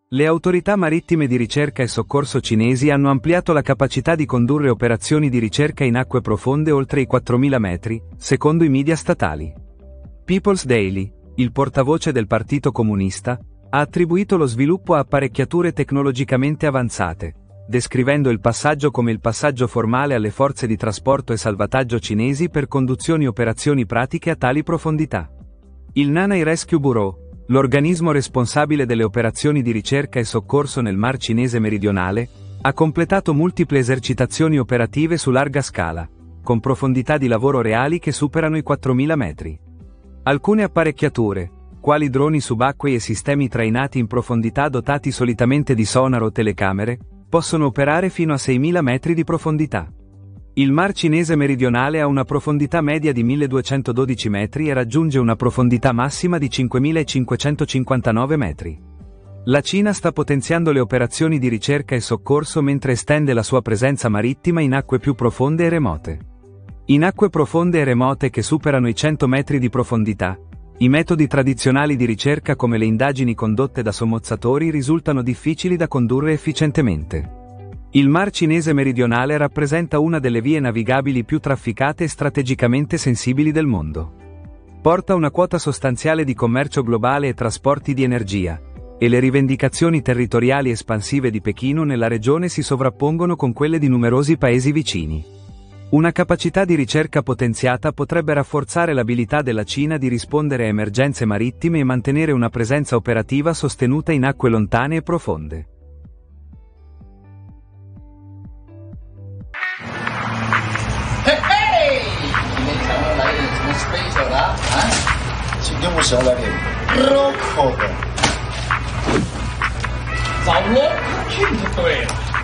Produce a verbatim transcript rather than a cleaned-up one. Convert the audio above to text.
Le autorità marittime di ricerca e soccorso cinesi hanno ampliato la capacità di condurre operazioni di ricerca in acque profonde oltre i quattromila metri, secondo i media statali. People's Daily, il portavoce del Partito Comunista, ha attribuito lo sviluppo a apparecchiature tecnologicamente avanzate, descrivendo il passaggio come il passaggio formale alle forze di trasporto e salvataggio cinesi per conduzioni operazioni pratiche a tali profondità. Il Nanhai Rescue Bureau, l'organismo responsabile delle operazioni di ricerca e soccorso nel Mar Cinese meridionale, ha completato multiple esercitazioni operative su larga scala, con profondità di lavoro reali che superano i quattromila metri. Alcune apparecchiature, quali droni subacquei e sistemi trainati in profondità dotati solitamente di sonar o telecamere, possono operare fino a seimila metri di profondità. Il Mar Cinese meridionale ha una profondità media di milleduecentododici metri e raggiunge una profondità massima di cinquemilacinquecentocinquantanove metri. La Cina sta potenziando le operazioni di ricerca e soccorso mentre estende la sua presenza marittima in acque più profonde e remote. In acque profonde e remote che superano i cento metri di profondità, i metodi tradizionali di ricerca come le indagini condotte da sommozzatori risultano difficili da condurre efficientemente. Il Mar Cinese meridionale rappresenta una delle vie navigabili più trafficate e strategicamente sensibili del mondo. Porta una quota sostanziale di commercio globale e trasporti di energia, e le rivendicazioni territoriali espansive di Pechino nella regione si sovrappongono con quelle di numerosi paesi vicini. Una capacità di ricerca potenziata potrebbe rafforzare l'abilità della Cina di rispondere a emergenze marittime e mantenere una presenza operativa sostenuta in acque lontane e profonde. 今天我想来点绕口的， 找我去就对了。